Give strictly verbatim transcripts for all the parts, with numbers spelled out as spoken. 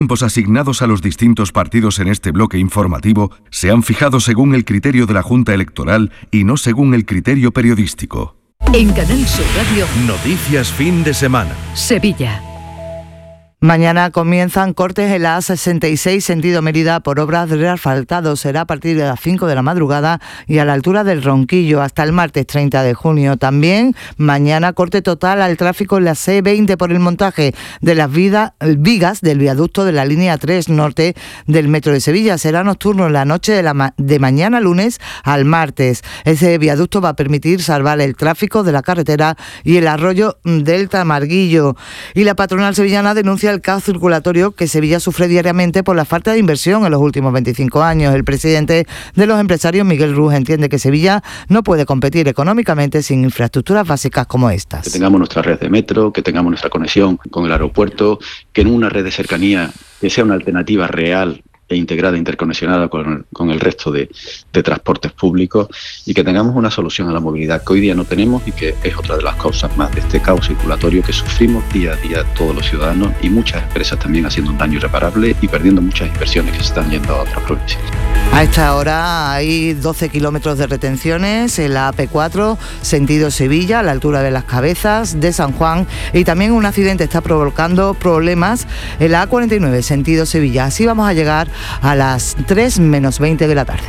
Los tiempos asignados a los distintos partidos en este bloque informativo se han fijado según el criterio de la Junta Electoral y no según el criterio periodístico. En Canal Sur Radio, Noticias fin de semana. Sevilla. Mañana comienzan cortes en la A sesenta y seis sentido Mérida por obras de reasfaltado. Será a partir de las cinco de la madrugada y a la altura del Ronquillo hasta el martes treinta de junio. También mañana corte total al tráfico en la C veinte por el montaje de las vida, vigas del viaducto de la línea tres norte del Metro de Sevilla. Será nocturno en la noche de, la ma- de mañana lunes al martes. Ese viaducto va a permitir salvar el tráfico de la carretera y el arroyo del Tamarguillo. Y la patronal sevillana denuncia el caos circulatorio que Sevilla sufre diariamente por la falta de inversión en los últimos veinticinco años. El presidente de los empresarios, Miguel Ruz, entiende que Sevilla no puede competir económicamente sin infraestructuras básicas como estas. Que tengamos nuestra red de metro, que tengamos nuestra conexión con el aeropuerto, que en una red de cercanía que sea una alternativa real e integrada, interconexionada con, con el resto de, de transportes públicos, y que tengamos una solución a la movilidad que hoy día no tenemos y que es otra de las causas más de este caos circulatorio que sufrimos día a día todos los ciudadanos, y muchas empresas también haciendo un daño irreparable y perdiendo muchas inversiones que se están yendo a otras provincias. A esta hora hay doce kilómetros de retenciones en la A P cuatro, sentido Sevilla, a la altura de Las Cabezas, de San Juan, y también un accidente está provocando problemas en la A cuarenta y nueve, sentido Sevilla. Así vamos a llegar a las tres menos veinte de la tarde.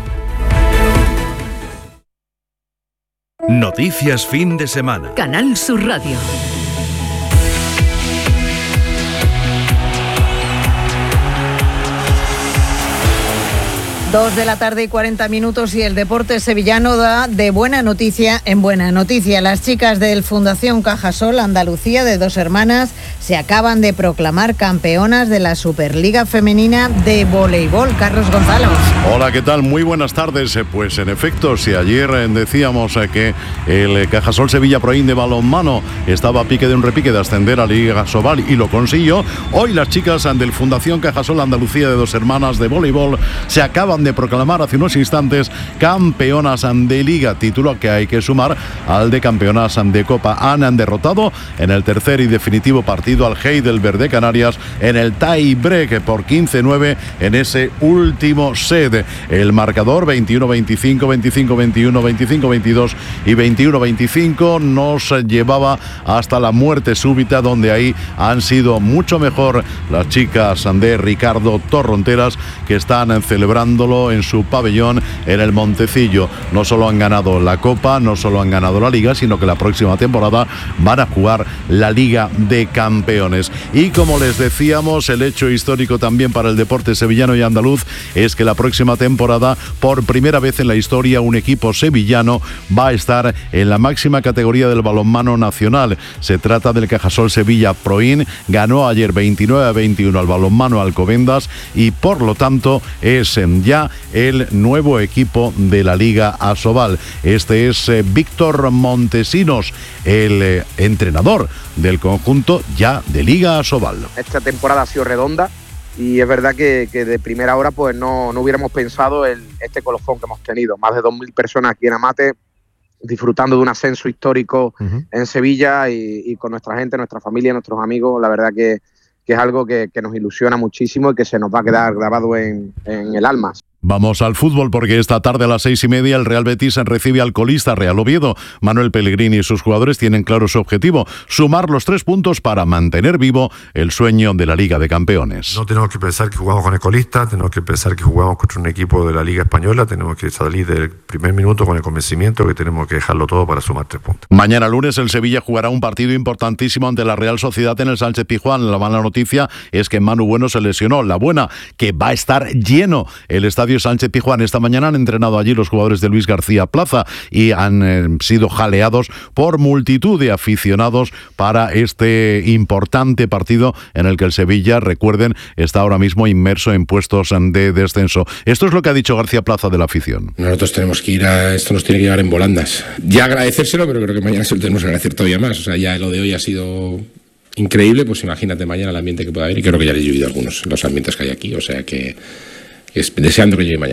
Noticias fin de semana. Canal Sur Radio. Dos de la tarde y cuarenta minutos y el deporte sevillano da de buena noticia en buena noticia. Las chicas del Fundación Cajasol Andalucía de Dos Hermanas se acaban de proclamar campeonas de la Superliga Femenina de Voleibol. Carlos Gonzalo. Hola, ¿qué tal? Muy buenas tardes. Pues en efecto, si ayer decíamos que el Cajasol Sevilla Proin de balonmano estaba a pique de un repique de ascender a la Liga Sobal y lo consiguió, hoy las chicas del Fundación Cajasol Andalucía de Dos Hermanas de voleibol se acaban de proclamar hace unos instantes campeonas de Liga, título que hay que sumar al de campeonas de Copa. Han derrotado en el tercer y definitivo partido al Heidelberg de Canarias en el tie break por quince nueve en ese último set. El marcador veintiuno veinticinco, veinticinco veintiuno, veinticinco veintidós y veintiuno veinticinco nos llevaba hasta la muerte súbita, donde ahí han sido mucho mejor las chicas de Ricardo Torronteras, que están celebrándolo en su pabellón en el Montecillo. No solo han ganado la Copa, no solo han ganado la Liga, sino que la próxima temporada van a jugar la Liga de Campeones. Y como les decíamos, el hecho histórico también para el deporte sevillano y andaluz es que la próxima temporada, por primera vez en la historia, un equipo sevillano va a estar en la máxima categoría del balonmano nacional. Se trata del Cajasol Sevilla Proin. Ganó ayer veintinueve a veintiuno al balonmano Alcobendas y por lo tanto es ya el nuevo equipo de la Liga Asobal. Este es eh, Víctor Montesinos, el eh, entrenador del conjunto ya de Liga Asobal. Esta temporada ha sido redonda y es verdad que, que de primera hora pues no, no hubiéramos pensado en este colofón que hemos tenido. Más de dos mil personas aquí en Amate disfrutando de un ascenso histórico uh-huh. en Sevilla y, y con nuestra gente, nuestra familia, nuestros amigos. La verdad que, que es algo que, que nos ilusiona muchísimo y que se nos va a quedar grabado en, en el alma. Vamos al fútbol porque esta tarde a las seis y media el Real Betis recibe al colista Real Oviedo. Manuel Pellegrini y sus jugadores tienen claro su objetivo: sumar los tres puntos para mantener vivo el sueño de la Liga de Campeones. No tenemos que pensar que jugamos con el colista, tenemos que pensar que jugamos contra un equipo de la Liga Española, tenemos que salir del primer minuto con el convencimiento que tenemos que dejarlo todo para sumar tres puntos. Mañana lunes el Sevilla jugará un partido importantísimo ante la Real Sociedad en el Sánchez Pizjuán. La mala noticia es que Manu Bueno se lesionó. La buena, que va a estar lleno el estadio Sánchez Pizjuán. Esta mañana han entrenado allí los jugadores de Luis García Plaza y han eh, sido jaleados por multitud de aficionados para este importante partido en el que el Sevilla, recuerden, está ahora mismo inmerso en puestos de descenso. Esto es lo que ha dicho García Plaza de la afición. Nosotros tenemos que ir a... Esto nos tiene que llevar en volandas. Ya agradecérselo, pero creo que mañana se lo tenemos que agradecer todavía más. O sea, ya lo de hoy ha sido increíble, pues imagínate mañana el ambiente que pueda haber, y creo que ya le he vivido algunos, los ambientes que hay aquí, o sea que es deseando que llegue mañana.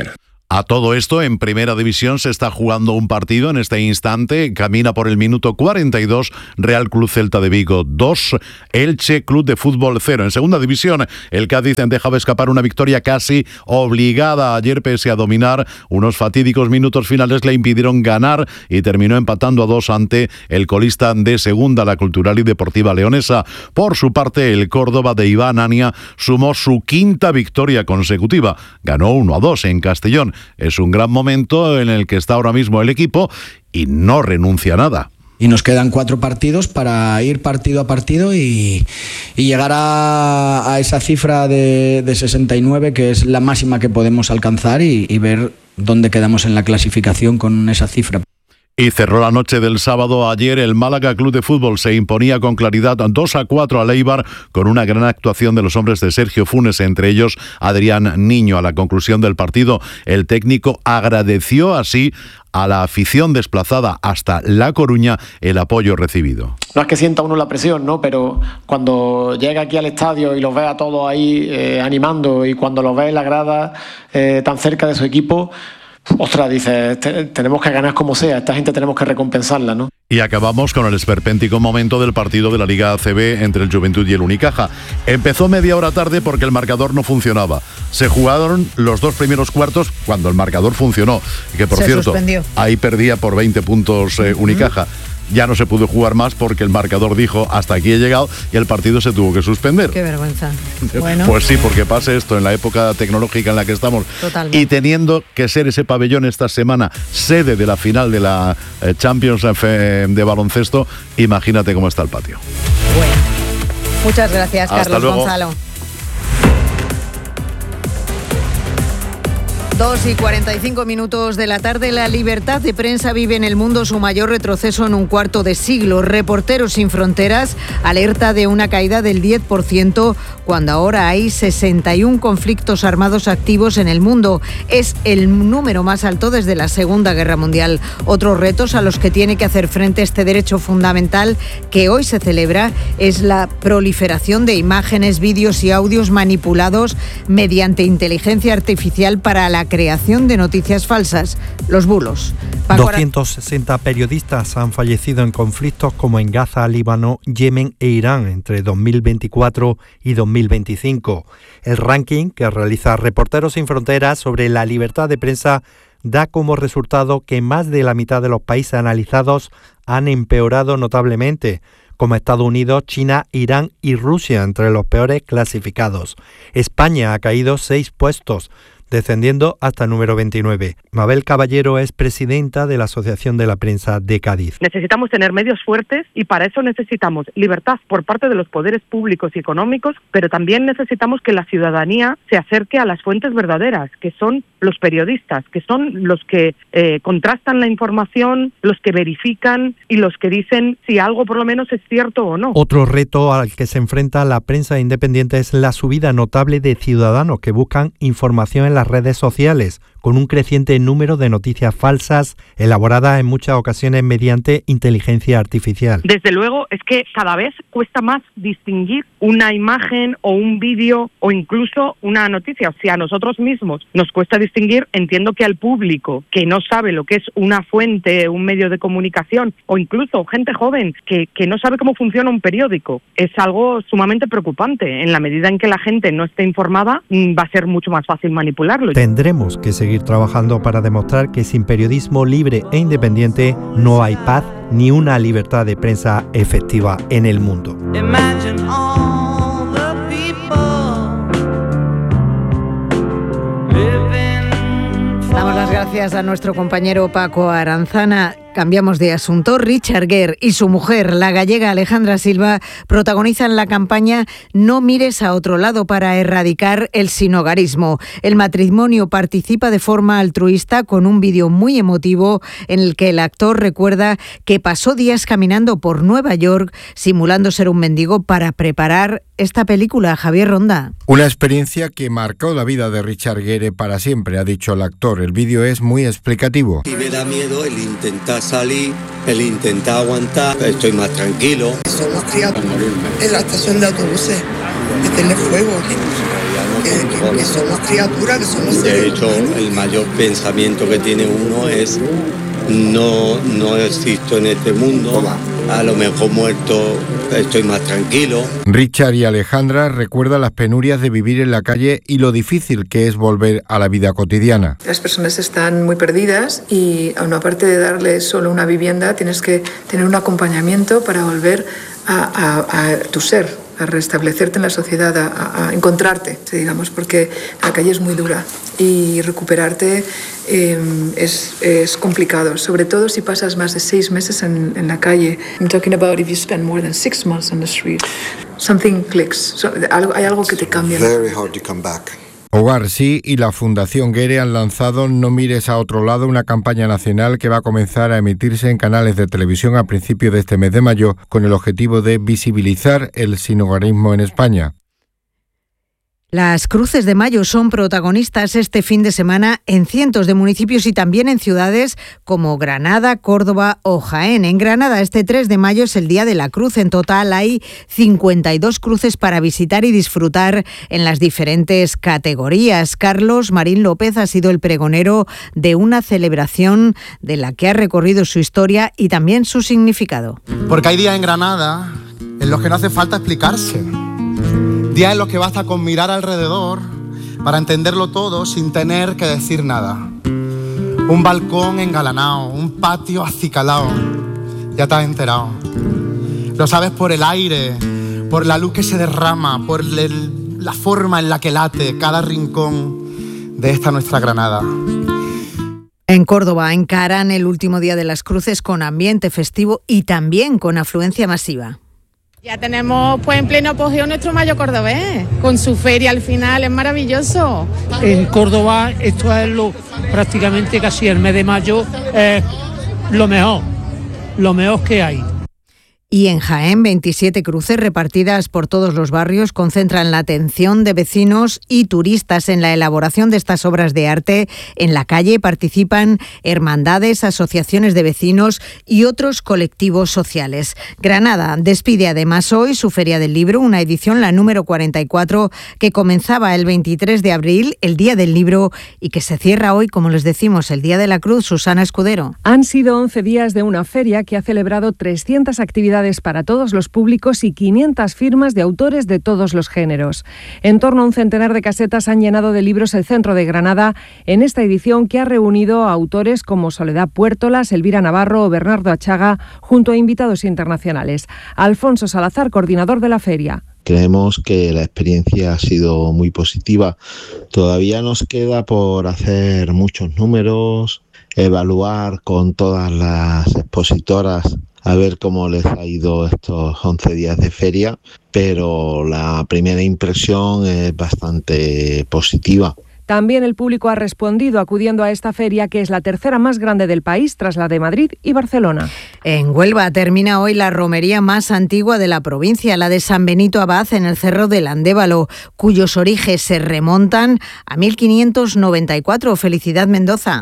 A todo esto, en Primera División se está jugando un partido en este instante. Camina por el minuto cuarenta y dos, Real Club Celta de Vigo dos, Elche Club de Fútbol cero. En Segunda División, el Cádiz dejaba escapar una victoria casi obligada ayer, pese a dominar. Unos fatídicos minutos finales le impidieron ganar y terminó empatando a dos ante el colista de Segunda, la Cultural y Deportiva Leonesa. Por su parte, el Córdoba de Iván Ania sumó su quinta victoria consecutiva. Ganó uno a dos en Castellón. Es un gran momento en el que está ahora mismo el equipo y no renuncia a nada. Y nos quedan cuatro partidos para ir partido a partido y, y llegar a, a esa cifra de, de sesenta y nueve, que es la máxima que podemos alcanzar, y, y ver dónde quedamos en la clasificación con esa cifra. Y cerró la noche del sábado ayer. El Málaga Club de Fútbol se imponía con claridad dos a cuatro al Eibar, con una gran actuación de los hombres de Sergio Funes, entre ellos Adrián Niño. A la conclusión del partido, el técnico agradeció así a la afición desplazada hasta La Coruña el apoyo recibido. No es que sienta uno la presión, ¿no? Pero cuando llega aquí al estadio y los ve a todos ahí eh, animando, y cuando los ve en la grada eh, tan cerca de su equipo, ostras, dices, te, tenemos que ganar como sea, esta gente tenemos que recompensarla, ¿no? Y acabamos con el esperpéntico momento del partido de la Liga A C B entre el Juventud y el Unicaja. Empezó media hora tarde porque el marcador no funcionaba. Se jugaron los dos primeros cuartos cuando el marcador funcionó. Que por se cierto, suspendió. Ahí perdía por veinte puntos eh, Unicaja. Uh-huh. Ya no se pudo jugar más porque el marcador dijo hasta aquí he llegado y el partido se tuvo que suspender. Qué vergüenza. Bueno. Pues sí, porque pasa esto en la época tecnológica en la que estamos. Totalmente. Y teniendo que ser ese pabellón esta semana sede de la final de la eh, Champions de baloncesto, imagínate cómo está el patio. Bueno, muchas gracias, Hasta Carlos luego. Gonzalo. Dos y cuarenta y cinco minutos de la tarde. La libertad de prensa vive en el mundo su mayor retroceso en un cuarto de siglo. Reporteros Sin Fronteras alerta de una caída del diez por ciento cuando ahora hay sesenta y uno conflictos armados activos en el mundo. Es el número más alto desde la Segunda Guerra Mundial. Otros retos a los que tiene que hacer frente este derecho fundamental que hoy se celebra es la proliferación de imágenes, vídeos y audios manipulados mediante inteligencia artificial para la creación de noticias falsas, los bulos. Paco doscientos sesenta periodistas han fallecido en conflictos como en Gaza, Líbano, Yemen e Irán entre dos mil veinticuatro y dos mil veinticinco. El ranking que realiza Reporteros Sin Fronteras sobre la libertad de prensa da como resultado que más de la mitad de los países analizados han empeorado notablemente, como Estados Unidos, China, Irán y Rusia entre los peores clasificados. España ha caído seis puestos, descendiendo hasta el número veintinueve. Mabel Caballero es presidenta de la Asociación de la Prensa de Cádiz. Necesitamos tener medios fuertes y para eso necesitamos libertad por parte de los poderes públicos y económicos, pero también necesitamos que la ciudadanía se acerque a las fuentes verdaderas, que son los periodistas, que son los que eh, contrastan la información, los que verifican y los que dicen si algo por lo menos es cierto o no. Otro reto al que se enfrenta la prensa independiente es la subida notable de ciudadanos que buscan información en las redes sociales, con un creciente número de noticias falsas elaboradas en muchas ocasiones mediante inteligencia artificial. Desde luego es que cada vez cuesta más distinguir una imagen o un vídeo o incluso una noticia. Si a nosotros mismos nos cuesta distinguir, entiendo que al público que no sabe lo que es una fuente, un medio de comunicación o incluso gente joven que, que no sabe cómo funciona un periódico, es algo sumamente preocupante. En la medida en que la gente no esté informada, va a ser mucho más fácil manipularlo. Tendremos que seguir trabajando para demostrar que sin periodismo libre e independiente no hay paz ni una libertad de prensa efectiva en el mundo. Damos las gracias a nuestro compañero Paco Aranzana. Cambiamos de asunto. Richard Gere y su mujer, la gallega Alejandra Silva, protagonizan la campaña No mires a otro lado para erradicar el sinhogarismo. El matrimonio participa de forma altruista con un vídeo muy emotivo en el que el actor recuerda que pasó días caminando por Nueva York simulando ser un mendigo para preparar esta película. Javier Ronda. Una experiencia que marcó la vida de Richard Gere para siempre, ha dicho el actor. El vídeo es muy explicativo. Y me da miedo el intentar salir, el intentar aguantar, estoy más tranquilo. Somos criados en la estación de autobuses, meterle fuego, que, que, que somos criaturas, que somos seres De hecho, el mayor pensamiento que tiene uno es no, no existo en este mundo, a lo mejor muerto estoy más tranquilo. Richard y Alejandra recuerdan las penurias de vivir en la calle y lo difícil que es volver a la vida cotidiana. Las personas están muy perdidas y, aun aparte de darles solo una vivienda, tienes que tener un acompañamiento para volver a, a, a tu ser, a restablecerte en la sociedad, a, a encontrarte, digamos, porque la calle es muy dura y recuperarte eh, es, es complicado, sobre todo si pasas más de seis meses en, en la calle. I'm talking about if you spend more than six months on the street. Something clicks, so, algo, hay algo que te cambia. Very hard to come back. Hogar Sí y la Fundación Guere han lanzado No mires a otro lado, una campaña nacional que va a comenzar a emitirse en canales de televisión a principios de este mes de mayo con el objetivo de visibilizar el sinhogarismo en España. Las cruces de mayo son protagonistas este fin de semana en cientos de municipios y también en ciudades como Granada, Córdoba o Jaén. En Granada este tres de mayo es el Día de la Cruz. En total hay cincuenta y dos cruces para visitar y disfrutar en las diferentes categorías. Carlos Marín López ha sido el pregonero de una celebración de la que ha recorrido su historia y también su significado. Porque hay días en Granada en los que no hace falta explicarse. Días en los que basta con mirar alrededor para entenderlo todo sin tener que decir nada. Un balcón engalanado, un patio acicalado. Ya te has enterado. Lo sabes por el aire, por la luz que se derrama, por el, la forma en la que late cada rincón de esta nuestra Granada. En Córdoba encaran el último día de las cruces con ambiente festivo y también con afluencia masiva. Ya tenemos pues en pleno apogeo nuestro Mayo cordobés, con su feria al final, es maravilloso. En Córdoba esto es lo prácticamente casi el mes de mayo, es lo mejor, lo mejor que hay. Y en Jaén, veintisiete cruces repartidas por todos los barrios concentran la atención de vecinos y turistas en la elaboración de estas obras de arte. En la calle participan hermandades, asociaciones de vecinos y otros colectivos sociales. Granada despide además hoy su Feria del Libro, una edición, la número cuarenta y cuatro, que comenzaba el veintitrés de abril, el Día del Libro, y que se cierra hoy, como les decimos, el Día de la Cruz. Susana Escudero. Han sido once días de una feria que ha celebrado trescientas actividades para todos los públicos y quinientas firmas de autores de todos los géneros. En torno a un centenar de casetas han llenado de libros el centro de Granada en esta edición que ha reunido a autores como Soledad Puertolas, Elvira Navarro o Bernardo Achaga, junto a invitados internacionales. Alfonso Salazar, coordinador de la feria. Creemos que la experiencia ha sido muy positiva. Todavía nos queda por hacer muchos números, evaluar con todas las expositoras a ver cómo les ha ido estos once días de feria, pero la primera impresión es bastante positiva. También el público ha respondido acudiendo a esta feria, que es la tercera más grande del país tras la de Madrid y Barcelona. En Huelva termina hoy la romería más antigua de la provincia, la de San Benito Abad en el Cerro del Andévalo, cuyos orígenes se remontan a mil quinientos noventa y cuatro. Felicidad Mendoza.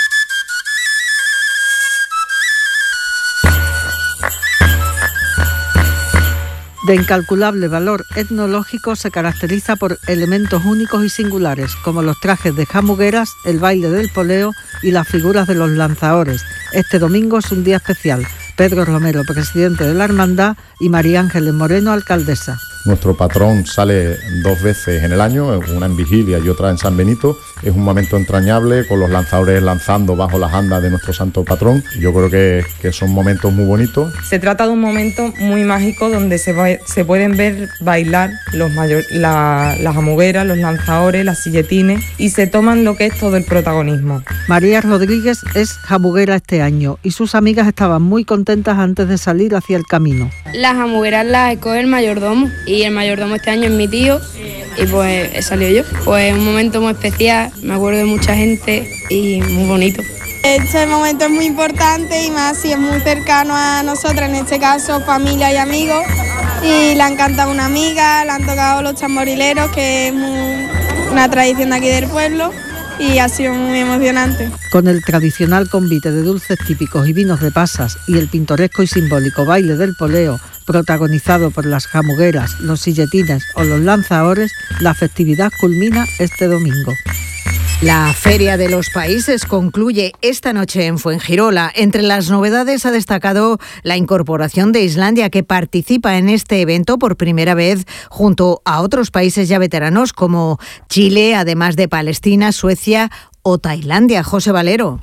De incalculable valor etnológico, se caracteriza por elementos únicos y singulares, como los trajes de jamugueras, el baile del poleo y las figuras de los lanzadores. Este domingo es un día especial. Pedro Romero, presidente de la hermandad, y María Ángeles Moreno, alcaldesa. Nuestro patrón sale dos veces en el año, una en Vigilia y otra en San Benito. Es un momento entrañable, con los lanzadores lanzando bajo las andas de nuestro santo patrón. Yo creo que, que son momentos muy bonitos. Se trata de un momento muy mágico donde se, va, se pueden ver bailar los mayor, la, las jamugueras, los lanzadores, las silletines, y se toman lo que es todo el protagonismo. María Rodríguez es jamuguera este año y sus amigas estaban muy contentas antes de salir hacia el camino. Las jamugueras las escoge el mayordomo y el mayordomo este año es mi tío y pues he salido yo. Pues un momento muy especial, me acuerdo de mucha gente y muy bonito. Este momento es muy importante y más si es muy cercano a nosotras, en este caso familia y amigos, y le han cantado una amiga, le han tocado los tamborileros, que es muy, una tradición de aquí del pueblo, y ha sido muy emocionante. Con el tradicional convite de dulces típicos y vinos de pasas y el pintoresco y simbólico baile del poleo, protagonizado por las jamugueras, los silletines o los lanzadores, la festividad culmina este domingo. La Feria de los Países concluye esta noche en Fuengirola. Entre las novedades ha destacado la incorporación de Islandia, que participa en este evento por primera vez junto a otros países ya veteranos como Chile, además de Palestina, Suecia o Tailandia. José Valero.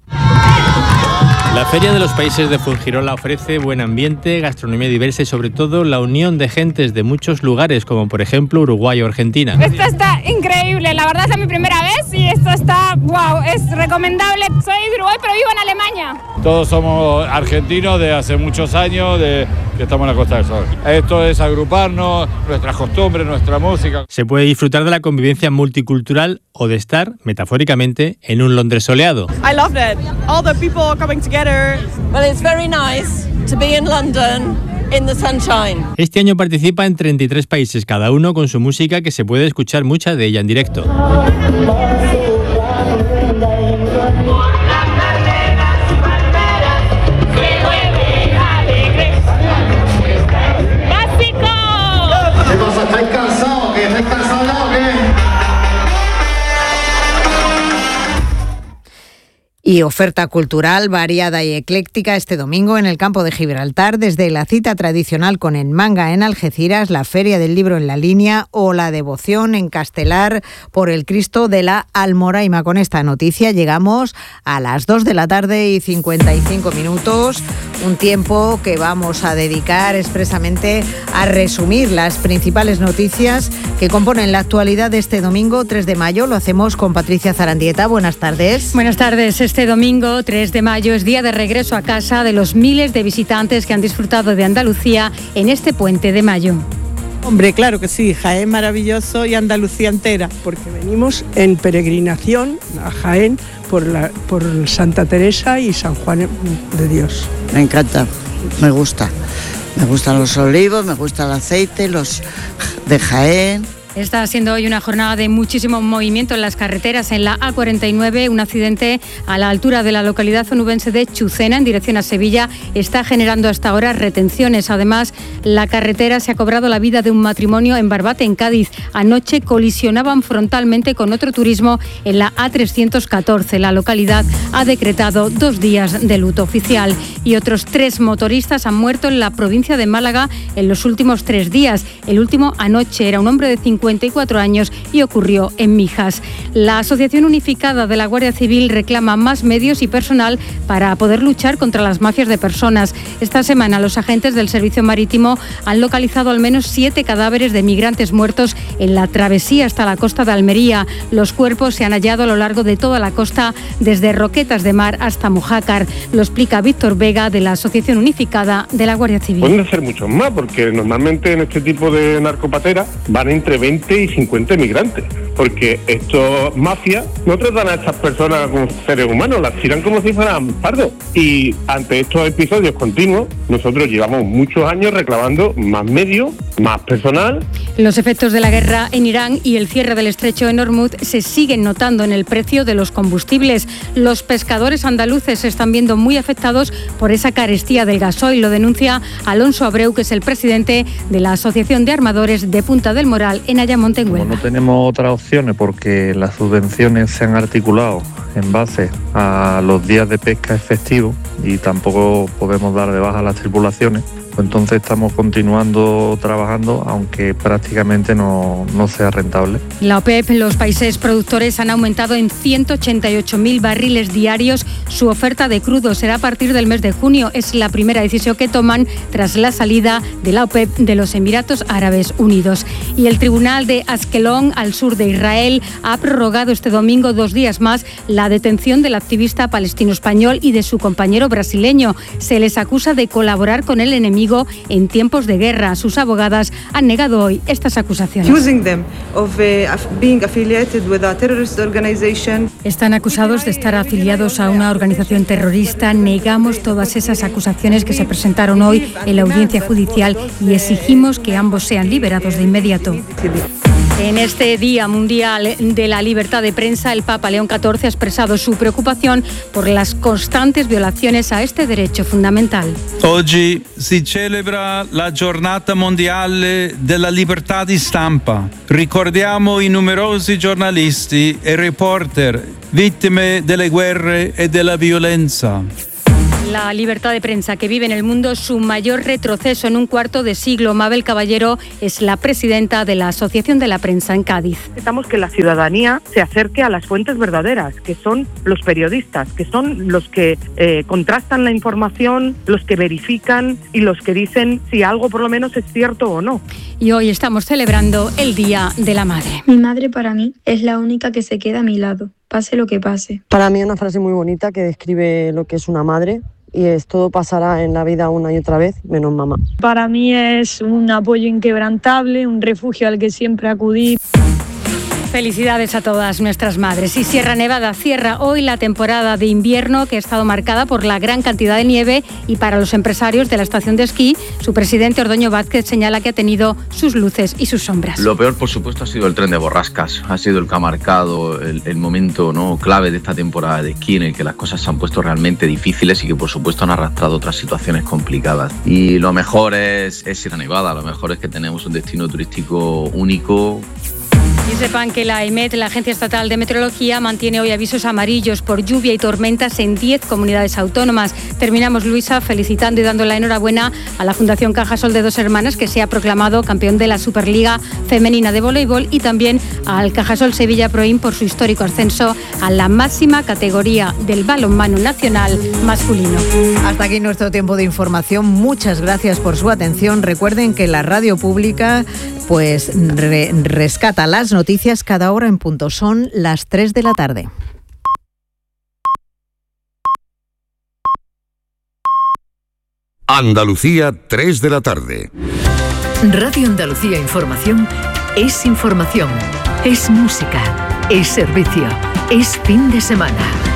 La Feria de los Países de Fuengirola ofrece buen ambiente, gastronomía diversa y sobre todo la unión de gentes de muchos lugares, como por ejemplo Uruguay o Argentina. Esto está increíble, la verdad es mi primera vez y esto está, wow, es recomendable. Soy de Uruguay pero vivo en Alemania. Todos somos argentinos de hace muchos años, de que estamos en la Costa del Sol. Esto es agruparnos, nuestras costumbres, nuestra música. Se puede disfrutar de la convivencia multicultural o de estar, metafóricamente, en un Londres soleado. I loved it. All the people coming together. Well, it's very nice to be in London in the sunshine. Este año participa en treinta y tres países, cada uno con su música, que se puede escuchar mucha de ella en directo. ¿Estáis cansados? ¿Que estáis cansados ya o qué? Y oferta cultural variada y ecléctica este domingo en el campo de Gibraltar, desde la cita tradicional con el manga en Algeciras, la Feria del Libro en la Línea o la devoción en Castelar por el Cristo de la Almoraima. Con esta noticia llegamos a las dos de la tarde y cincuenta y cinco minutos, un tiempo que vamos a dedicar expresamente a resumir las principales noticias que componen la actualidad de este domingo tres de mayo. Lo hacemos con Patricia Zarandieta. Buenas tardes. Buenas tardes. Este domingo, tres de mayo, es día de regreso a casa de los miles de visitantes que han disfrutado de Andalucía en este puente de mayo. Hombre, claro que sí, Jaén maravilloso y Andalucía entera, porque venimos en peregrinación a Jaén por, la, por Santa Teresa y San Juan de Dios. Me encanta, me gusta. Me gustan los olivos, me gusta el aceite, los de Jaén. Está siendo hoy una jornada de muchísimo movimiento en las carreteras. En la A cuarenta y nueve, un accidente a la altura de la localidad onubense de Chucena, en dirección a Sevilla, está generando hasta ahora retenciones. Además, la carretera se ha cobrado la vida de un matrimonio en Barbate, en Cádiz. Anoche colisionaban frontalmente con otro turismo en la A trescientos catorce. La localidad ha decretado dos días de luto oficial. Y otros tres motoristas han muerto en la provincia de Málaga en los últimos tres días. El último anoche era un hombre de cincuenta y cuatro años y ocurrió en Mijas. La Asociación Unificada de la Guardia Civil reclama más medios y personal para poder luchar contra las mafias de personas. Esta semana los agentes del Servicio Marítimo han localizado al menos siete cadáveres de migrantes muertos en la travesía hasta la costa de Almería. Los cuerpos se han hallado a lo largo de toda la costa, desde Roquetas de Mar hasta Mojácar. Lo explica Víctor Vega, de la Asociación Unificada de la Guardia Civil. Pueden ser muchos más, porque normalmente en este tipo de narcopateras van entre veinte y cincuenta migrantes, porque estos mafias no tratan a estas personas como seres humanos, las tiran como si fueran pardos. Y ante estos episodios continuos, nosotros llevamos muchos años reclamando más medios, más personal. Los efectos de la guerra en Irán y el cierre del estrecho en Hormuz se siguen notando en el precio de los combustibles. Los pescadores andaluces se están viendo muy afectados por esa carestía del gasoil. Lo denuncia Alonso Abreu, que es el presidente de la Asociación de Armadores de Punta del Moral en Ayamonte, en Huelva. No tenemos otras opciones porque las subvenciones se han articulado en base a los días de pesca efectivos y tampoco podemos dar de baja a las tripulaciones. Entonces estamos continuando trabajando, aunque prácticamente no, no sea rentable. La OPEP, los países productores, han aumentado en ciento ochenta y ocho mil barriles diarios su oferta de crudo. Será a partir del mes de junio. Es la primera decisión que toman tras la salida de la OPEP de los Emiratos Árabes Unidos. Y el Tribunal de Askelon, al sur de Israel, ha prorrogado este domingo dos días más la detención del activista palestino-español y de su compañero brasileño. Se les acusa de colaborar con el enemigo en tiempos de guerra. Sus abogadas han negado hoy estas acusaciones. Están acusados de estar afiliados a una organización terrorista. Negamos todas esas acusaciones que se presentaron hoy en la audiencia judicial y exigimos que ambos sean liberados de inmediato. En este Día Mundial de la Libertad de Prensa, el Papa León catorce ha expresado su preocupación por las constantes violaciones a este derecho fundamental. Oggi si celebra la Giornata Mondiale della Libertà di Stampa. Ricordiamo i numerosi giornalisti e reporter vittime delle guerre e della violenza. La libertad de prensa que vive en el mundo su mayor retroceso en un cuarto de siglo. Mabel Caballero es la presidenta de la Asociación de la Prensa en Cádiz. Necesitamos que la ciudadanía se acerque a las fuentes verdaderas, que son los periodistas, que son los que eh, contrastan la información, los que verifican y los que dicen si algo por lo menos es cierto o no. Y hoy estamos celebrando el Día de la Madre. Mi madre para mí es la única que se queda a mi lado, pase lo que pase. Para mí es una frase muy bonita que describe lo que es una madre. Y es todo pasará en la vida una y otra vez, menos mamá. Para mí es un apoyo inquebrantable, un refugio al que siempre acudir. Felicidades a todas nuestras madres. Y Sierra Nevada cierra hoy la temporada de invierno, que ha estado marcada por la gran cantidad de nieve, y para los empresarios de la estación de esquí, su presidente Ordoño Vázquez señala que ha tenido sus luces y sus sombras. Lo peor, por supuesto, ha sido el tren de borrascas. Ha sido el que ha marcado el, el momento, ¿no?, clave de esta temporada de esquí, en el que las cosas se han puesto realmente difíciles y que, por supuesto, han arrastrado otras situaciones complicadas. Y lo mejor es, es Sierra Nevada, lo mejor es que tenemos un destino turístico único. Y sepan que la EMET, la Agencia Estatal de Meteorología, mantiene hoy avisos amarillos por lluvia y tormentas en diez comunidades autónomas. Terminamos, Luisa, felicitando y dando la enhorabuena a la Fundación Cajasol de Dos Hermanas, que se ha proclamado campeón de la Superliga Femenina de Voleibol, y también al Cajasol Sevilla Proin por su histórico ascenso a la máxima categoría del balonmano nacional masculino. Hasta aquí nuestro tiempo de información. Muchas gracias por su atención. Recuerden que la radio pública pues re- rescata las noticias cada hora en punto. Son las tres de la tarde. Andalucía, tres de la tarde. Radio Andalucía Información es información, es música, es servicio, es fin de semana.